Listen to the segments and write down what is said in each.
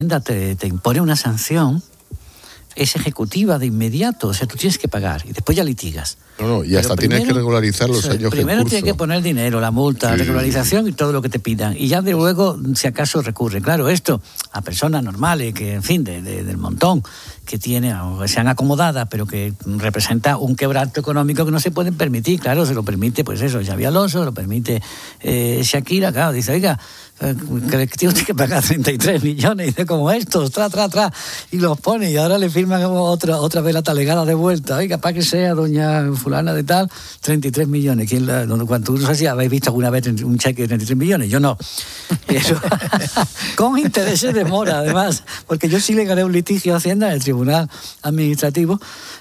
te impone una sanción, es ejecutiva de inmediato, o sea, tú tienes que pagar y después ya litigas. No, y hasta tienes que regularizar los años que primero tienes que poner dinero, la multa, la regularización y todo lo que te pidan. Y ya de luego, si acaso, recurre. Claro, esto a personas normales, que en fin, del montón, que tienen, o que sean acomodadas, pero que representa un quebranto económico que no se pueden permitir. Claro, se lo permite, pues eso, Xabi Alonso, lo permite Shakira, claro, dice, oiga, que tiene que pagar 33 millones, y dice, como estos, y los pone, y ahora le firman otra vez la talegada de vuelta, oiga, para que sea doña fulana de tal, 33 millones. Cuando no sé si habéis visto alguna vez un cheque de 33 millones, yo no. Eso, con intereses de mora, además, porque yo sí le gané un litigio a Hacienda en el Tribunal Administrativo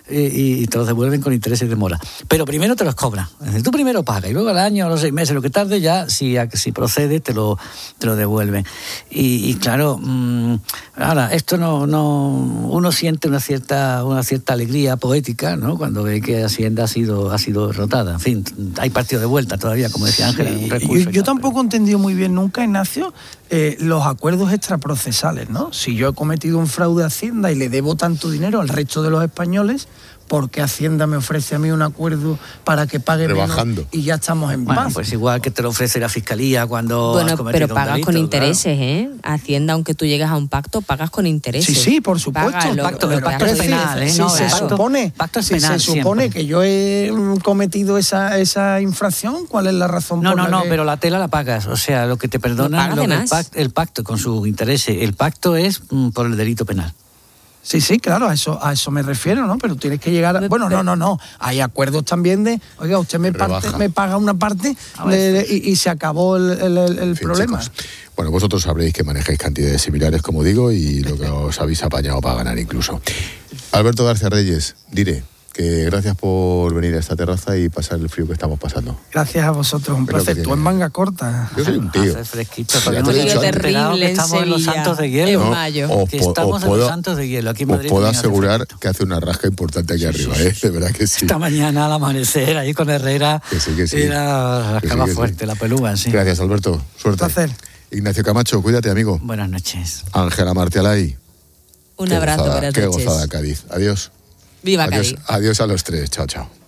y te los devuelven con intereses de mora. Pero primero te los cobran. Tú primero pagas y luego al año o los 6 meses, lo que tarde, ya, si procede, te lo devuelven. Y claro, ahora, esto no uno siente una cierta alegría poética, ¿no?, cuando ve que Hacienda ha sido derrotada. En fin, hay partido de vuelta todavía, como decía Ángela, un recurso. Yo tampoco he entendido muy bien nunca, Ignacio, los acuerdos extraprocesales, ¿no? Si yo he cometido un fraude a Hacienda y le debo tanto dinero al resto de los españoles, ¿por qué Hacienda me ofrece a mí un acuerdo para que pague rebajando menos y ya estamos en paz? Pues igual que te lo ofrece la Fiscalía cuando has cometido pero pagas un delito, con intereses, claro. Hacienda, aunque tú llegues a un pacto, pagas con intereses. Sí, por supuesto. El pacto es penal, ¿eh? No, se supone, pacto es penal, se supone que yo he cometido esa infracción, ¿cuál es la razón? No, pero la tela la pagas, o sea, lo que te perdonan el pacto con sus intereses. El pacto es por el delito penal. Sí, claro, a eso me refiero, ¿no? Pero tienes que llegar a... Bueno, no. Hay acuerdos también de, oiga, usted me paga una parte y se acabó el problema. Chicos, bueno, vosotros sabréis que manejáis cantidades similares, como digo, y lo que os habéis apañado para ganar incluso. Alberto García Reyes, diré que gracias por venir a esta terraza y pasar el frío que estamos pasando. Gracias a vosotros, un placer. Tú en manga corta. Yo soy un tío. Hace fresquito. Ya te lo he dicho antes. Terrible, estamos en los Santos de Hielo. En mayo. Estamos en los Santos de Hielo. Aquí en Madrid os puedo asegurar que hace una rasca importante aquí arriba, de verdad que sí. Esta mañana al amanecer, ahí con Herrera, que sí. Era rascaba fuerte, la pelúa, sí. Gracias, Alberto. Suerte. Un placer. Ignacio Camacho, cuídate, amigo. Buenas noches. Ángela Martialay. Un abrazo, buenas noches. Qué gozada, Cádiz. Adiós. Viva Cádiz. Adiós a los tres. Chao.